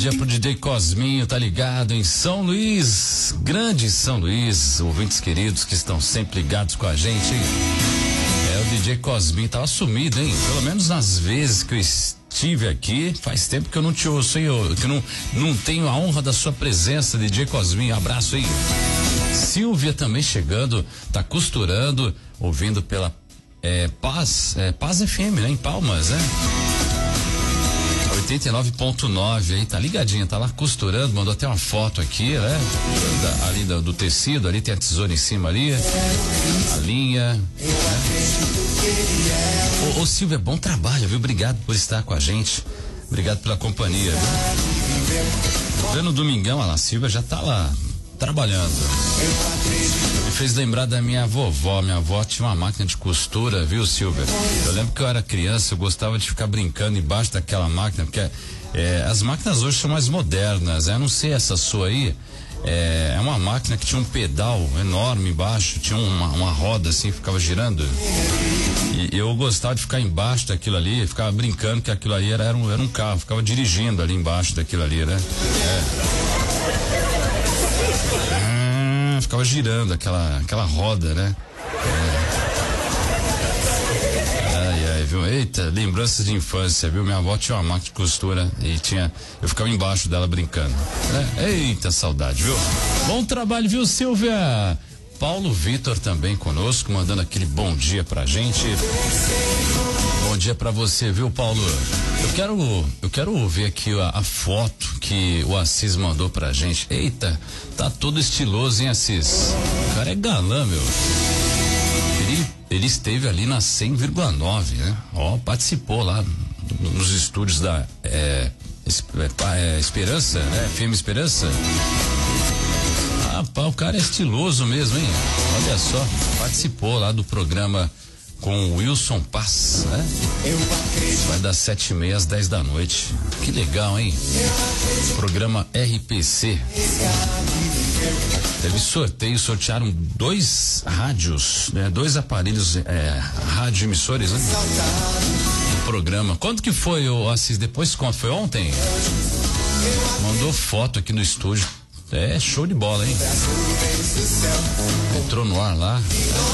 Dia pro DJ Cosminho, tá ligado em São Luís, grande São Luís, ouvintes queridos que estão sempre ligados com a gente. O DJ Cosminho tava sumido, hein? Pelo menos nas vezes que eu estive aqui, faz tempo que eu não te ouço, hein? Que não tenho a honra da sua presença, DJ Cosminho. Abraço aí. Silvia também chegando, tá costurando, ouvindo pela Paz FM, né? Em Palmas, né? 89.9 aí, tá ligadinha, tá lá costurando, mandou até uma foto aqui, né? Ali do tecido, ali tem a tesoura em cima ali, a linha, né? Ô Silvia, bom trabalho, viu? Obrigado por estar com a gente, obrigado pela companhia, viu? No domingão, olha lá, a Silvia já tá lá, trabalhando. Me fez lembrar da minha vovó. Minha avó tinha uma máquina de costura, viu, Silvia? Eu lembro que eu era criança, eu gostava de ficar brincando embaixo daquela máquina, porque as máquinas hoje são mais modernas, eu não sei essa sua aí, é uma máquina que tinha um pedal enorme embaixo, tinha uma roda assim, ficava girando, e eu gostava de ficar embaixo daquilo ali, ficava brincando que aquilo ali era um carro, ficava dirigindo ali embaixo daquilo ali, né? Ficava girando aquela roda, né? Ai, viu? Eita, lembranças de infância, viu? Minha avó tinha uma máquina de costura e eu ficava embaixo dela brincando, né? Eita, saudade, viu? Bom trabalho, viu, Silvia? Paulo Vitor também conosco, mandando aquele bom dia pra gente. Bom dia pra você, viu, Paulo? Eu quero ver aqui a foto que o Assis mandou pra gente. Eita, tá todo estiloso, hein, Assis? O cara é galã, meu. Ele esteve ali na 100,9, né? Participou lá nos estúdios da Esperança, né? FM Esperança. Rapaz, o cara é estiloso mesmo, hein? Olha só, participou lá do programa com o Wilson Paz, né? Vai das 7h30 às 10 da noite. Que legal, hein? Programa RPC. Teve sorteio, sortearam 2 rádios, né? 2 aparelhos, rádio emissores, né? No programa. Quando que foi, Assis? Depois conta, foi ontem? Mandou foto aqui no estúdio. Show de bola, hein? Entrou no ar lá.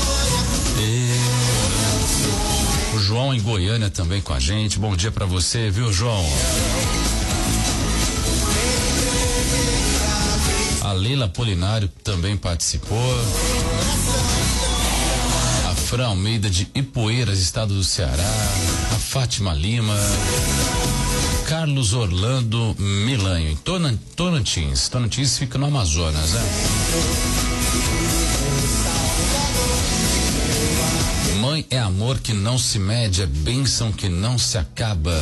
O João em Goiânia também com a gente. Bom dia pra você, viu, João? A Leila Apolinário também participou. A Fran Almeida de Ipueiras, estado do Ceará. A Fátima Lima. Carlos Orlando Milanho, em Tocantins. Tocantins fica no Amazonas, né? Mãe é amor que não se mede, é bênção que não se acaba.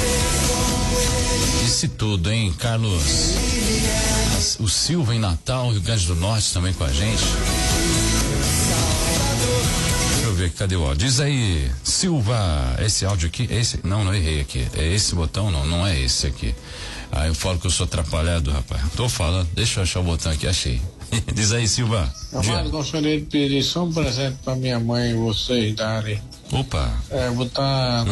Disse tudo, hein, Carlos? O Silva em Natal, Rio Grande do Norte também com a gente. Deixa eu ver, cadê o áudio? Diz aí, Silva, esse áudio aqui, não errei aqui, é esse botão? Não é esse aqui. Aí eu falo que eu sou atrapalhado, rapaz. Tô falando, deixa eu achar o botão aqui, achei. Diz aí, Silva. Mas gostaria de pedir só um presente pra minha mãe e vocês darem. Opa. Botar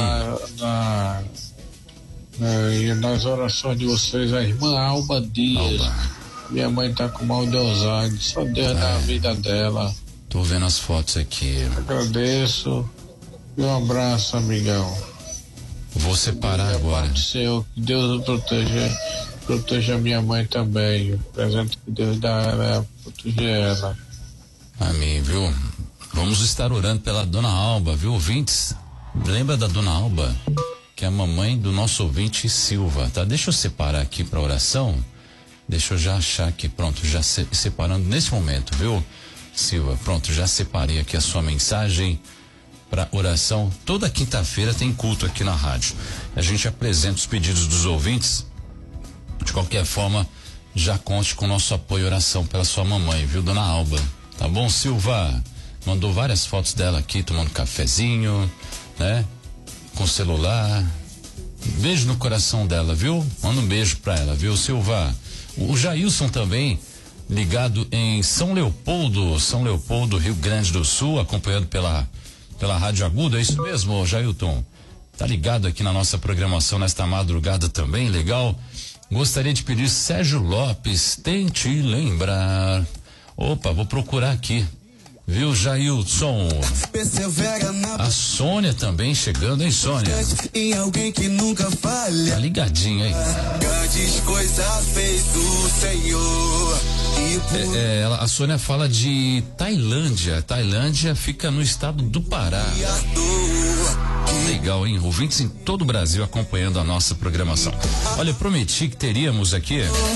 nas orações de vocês a irmã Alba Dias. Minha mãe tá com mal de Alzheimer, só Deus dá a vida dela. Tô vendo as fotos aqui. Agradeço e um abraço, amigão. Vou separar agora. Seu, que Deus proteja minha mãe também. O presente que Deus dá é proteger ela. Amém, viu? Vamos estar orando pela dona Alba, viu, ouvintes? Lembra da dona Alba? Que é a mamãe do nosso ouvinte Silva, tá? Deixa eu separar aqui pra oração. Deixa eu já achar aqui, pronto, já separando nesse momento, viu, Silva? Pronto, já separei aqui a sua mensagem para oração. Toda quinta-feira tem culto aqui na rádio. A gente apresenta os pedidos dos ouvintes. De qualquer forma, já conte com o nosso apoio e oração pela sua mamãe, viu, dona Alba? Tá bom, Silva? Mandou várias fotos dela aqui, tomando cafezinho, né? Com celular. Beijo no coração dela, viu? Manda um beijo pra ela, viu, Silva? O Jailson também, ligado em São Leopoldo, Rio Grande do Sul, acompanhado pela Rádio Aguda, é isso mesmo, Jailton? Tá ligado aqui na nossa programação nesta madrugada também, legal? Gostaria de pedir Sérgio Lopes, tente lembrar. Opa, vou procurar aqui. Viu, Jailson? A Sônia também chegando, hein, Sônia? Em alguém que nunca falha. Tá ligadinha aí. Grandes coisas fez o Senhor. A Sônia fala de Tailândia. Tailândia fica no estado do Pará. Legal, hein? Ouvintes em todo o Brasil acompanhando a nossa programação. Olha, eu prometi que teríamos aqui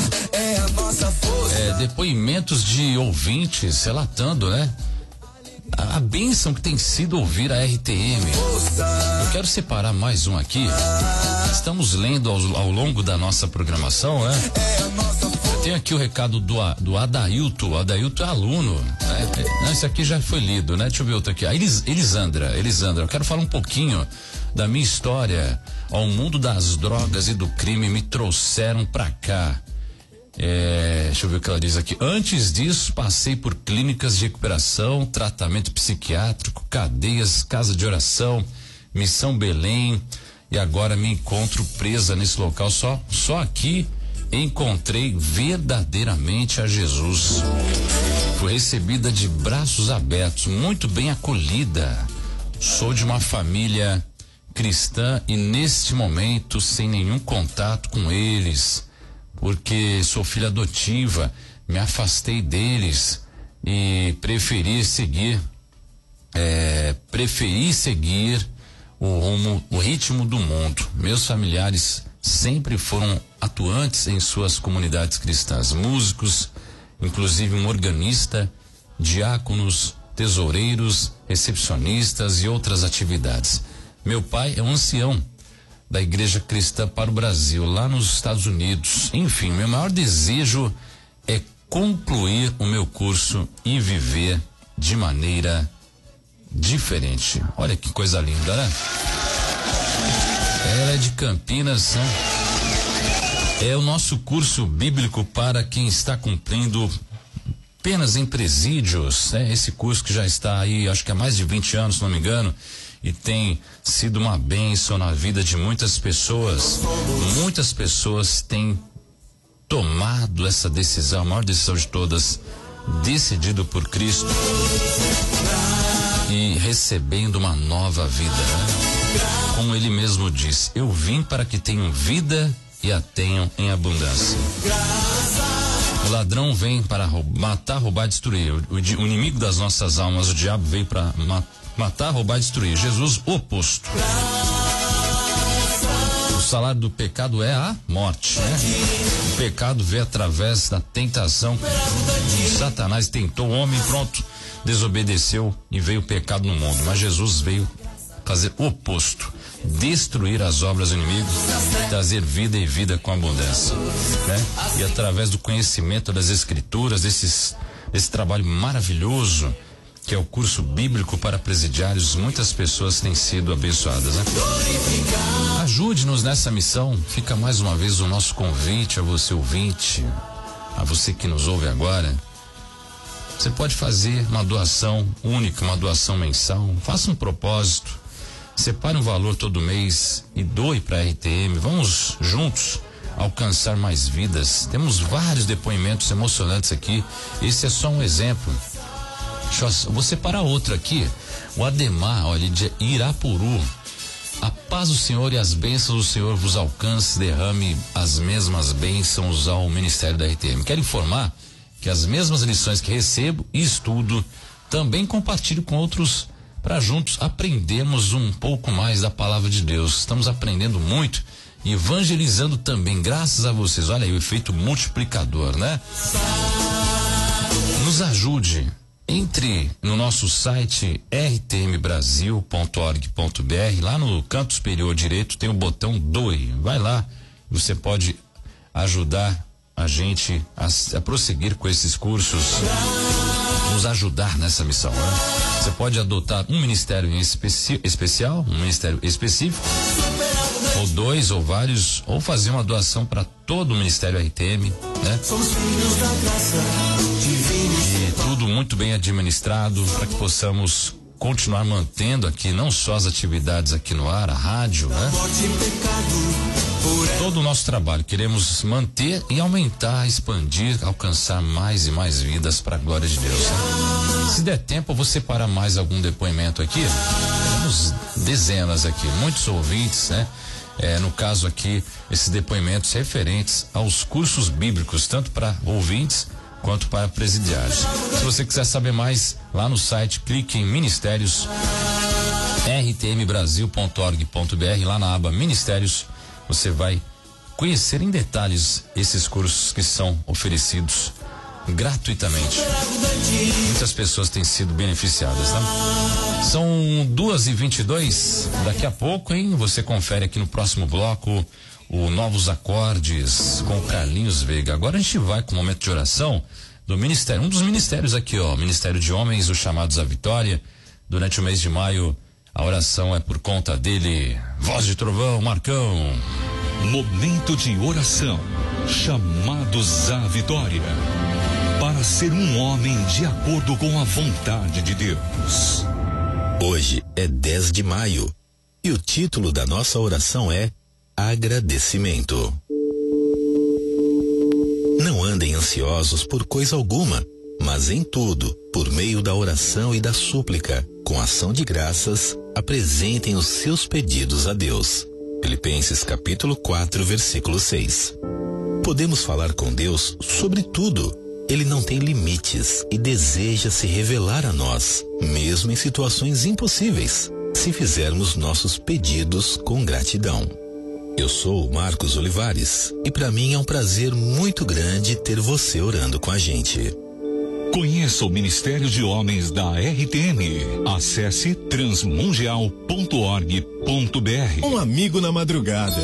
depoimentos de ouvintes relatando, né? A bênção que tem sido ouvir a RTM. Eu quero separar mais um aqui. Estamos lendo ao longo da nossa programação, né? Eu tenho aqui o recado do Adailton. O Adailton é aluno, né? Não, esse aqui já foi lido, né? Deixa eu ver outro aqui. A Elisandra, eu quero falar um pouquinho da minha história. O mundo das drogas e do crime me trouxeram pra cá. Deixa eu ver o que ela diz aqui. Antes disso, passei por clínicas de recuperação, tratamento psiquiátrico, cadeias, casa de oração, Missão Belém, e agora me encontro presa nesse local. Só aqui encontrei verdadeiramente a Jesus. Fui recebida de braços abertos, muito bem acolhida. Sou de uma família cristã e neste momento sem nenhum contato com eles, porque sou filha adotiva, me afastei deles e preferi seguir o ritmo do mundo. Meus familiares sempre foram atuantes em suas comunidades cristãs, músicos, inclusive um organista, diáconos, tesoureiros, recepcionistas e outras atividades. Meu pai é um ancião da Igreja Cristã para o Brasil, lá nos Estados Unidos. Enfim, meu maior desejo é concluir o meu curso e viver de maneira diferente. Olha que coisa linda, né? Ela é de Campinas, né? É o nosso curso bíblico para quem está cumprindo penas em presídios, né? Esse curso que já está aí, acho que há mais de 20 anos, se não me engano, e tem sido uma bênção na vida de muitas pessoas. Muitas pessoas têm tomado essa decisão, a maior decisão de todas, decidido por Cristo e recebendo uma nova vida, né? Como ele mesmo disse, eu vim para que tenham vida e a tenham em abundância. O ladrão vem para matar, roubar e destruir. O inimigo das nossas almas, o diabo, veio para matar, roubar e destruir. Jesus, o oposto. O salário do pecado é a morte, né? O pecado veio através da tentação. Satanás tentou o homem, pronto, desobedeceu e veio o pecado no mundo. Mas Jesus veio fazer o oposto, destruir as obras do inimigo, trazer vida e vida com abundância, né? E através do conhecimento das escrituras, desse trabalho maravilhoso que é o curso bíblico para presidiários, muitas pessoas têm sido abençoadas, né? Ajude-nos nessa missão. Fica mais uma vez o nosso convite a você ouvinte, a você que nos ouve agora. Você pode fazer uma doação única, uma doação mensal. Faça um propósito, separe um valor todo mês e doe para a RTM. Vamos juntos alcançar mais vidas. Temos vários depoimentos emocionantes aqui. Esse é só um exemplo. Vou separar outro aqui. O Ademar, olha, de Irapuru. A paz do Senhor e as bênçãos do Senhor vos alcance, derrame as mesmas bênçãos ao Ministério da RTM. Quero informar que as mesmas lições que recebo e estudo também compartilho com outros, para juntos aprendermos um pouco mais da palavra de Deus. Estamos aprendendo muito e evangelizando também, graças a vocês. Olha aí o efeito multiplicador, né? Nos ajude. Entre no nosso site rtmbrasil.org.br, lá no canto superior direito tem o botão doe. Vai lá, você pode ajudar a gente a prosseguir com esses cursos, nos ajudar nessa missão, né? Você pode adotar um ministério especial, um ministério específico, ou dois ou vários, ou fazer uma doação para todo o Ministério RTM, né? E tudo muito bem administrado para que possamos continuar mantendo aqui não só as atividades aqui no ar, a rádio, né? Todo o nosso trabalho queremos manter e aumentar, expandir, alcançar mais e mais vidas para a glória de Deus, né? Se der tempo, eu vou separar mais algum depoimento aqui. Temos dezenas aqui, muitos ouvintes, né? No caso aqui, esses depoimentos referentes aos cursos bíblicos, tanto para ouvintes quanto para presidiários. Se você quiser saber mais, lá no site, clique em Ministérios, rtmbrasil.org.br, lá na aba Ministérios, você vai conhecer em detalhes esses cursos que são oferecidos gratuitamente. Muitas pessoas têm sido beneficiadas, tá? São 2h22, daqui a pouco, hein? Você confere aqui no próximo bloco o Novos Acordes com o Carlinhos Veiga. Agora a gente vai com o momento de oração do ministério, um dos ministérios aqui, ó, Ministério de Homens, os Chamados à Vitória. Durante o mês de maio, a oração é por conta dele. Voz de Trovão, Marcão. Momento de oração, Chamados à Vitória, para ser um homem de acordo com a vontade de Deus. Hoje é 10 de maio e o título da nossa oração é Agradecimento. Não andem ansiosos por coisa alguma, mas em tudo, por meio da oração e da súplica, com ação de graças, apresentem os seus pedidos a Deus. Filipenses capítulo 4, versículo 6. Podemos falar com Deus sobre tudo. Ele não tem limites e deseja se revelar a nós, mesmo em situações impossíveis, se fizermos nossos pedidos com gratidão. Eu sou o Marcos Olivares e para mim é um prazer muito grande ter você orando com a gente. Conheça o Ministério de Homens da RTM. Acesse transmundial.org.br. Um amigo na madrugada.